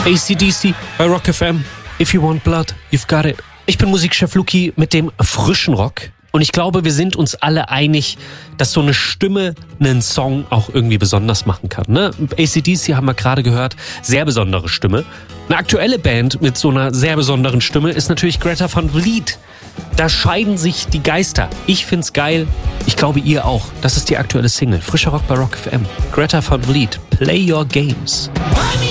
AC/DC bei Rock FM. If you want blood, you've got it. Ich bin Musikchef Luki mit dem frischen Rock. Und ich glaube, wir sind uns alle einig, dass so eine Stimme einen Song auch irgendwie besonders machen kann. Ne? AC/DC haben wir gerade gehört, sehr besondere Stimme. Eine aktuelle Band mit so einer sehr besonderen Stimme ist natürlich Greta Van Fleet. Da scheiden sich die Geister. Ich find's geil. Ich glaube, ihr auch. Das ist die aktuelle Single. Frischer Rock bei Rock FM. Greta Van Fleet. Play your games.